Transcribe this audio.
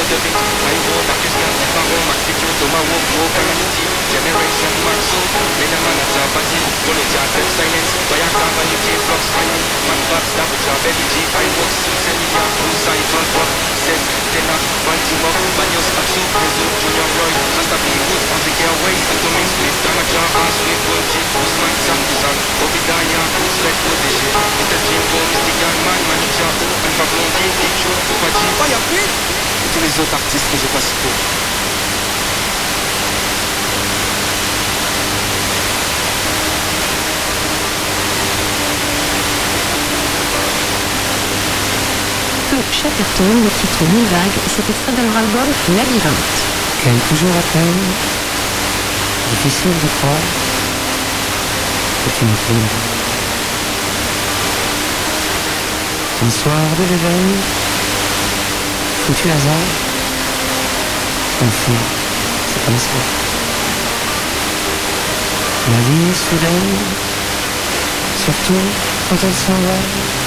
devine. Aïe, Marcus Garde, Pharaon, Max Pichot, Thomas Walk, Calamity, Generation Maxo, Menaman, Azabati, Polotia, Death Silence, Bayaka, Vanity, Flux, Mighty, Mad Babs, Double Job, Belly G, Irox, Semilia, Usai, Volvox, Seth, Tenach, Baltimore, Banyos, Atsu, Rezo, Junior Roy, Rastafi, Woods, Enrique Away, Atomic Split, Dana Java, Sweet Bunty, Usman, Sakuzan, Obidaya, Sweat, ODG, Little Jimbo, Mystical Man, Manu Chao, Alpha Blondie, Pichu, Upachi, Fire Pit, et tous les autres artistes que j'ai pas cités. Chatterton, le titre Mi-Vague, et cet extrait de leur album Labyrinthe. Quelques jours à peine, difficile de croire que tu me trouves. Un soir de réveil, foutu hasard, enfin, c'est comme ça. La vie est soudaine, surtout quand elle s'en va.